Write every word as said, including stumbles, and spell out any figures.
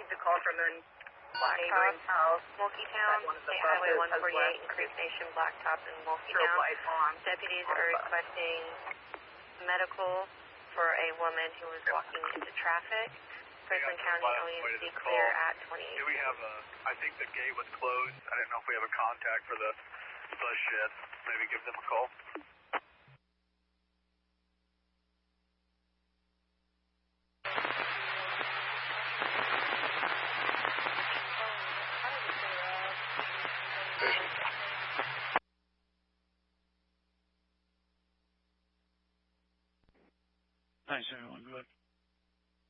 received a call from a Blacktop, neighboring house. Mulkeytown, One of the State Highway buses one has forty-eight left and Creek Nation, Blacktop, and strobe Mulkeytown. light on. Deputies on are the bus. requesting medical for a woman who was walking into traffic. Franklin County L E M C clear at twenty-eight. Do we have a, I think the gate was closed. I didn't know if we have a contact for the bus shed. Maybe give them a call.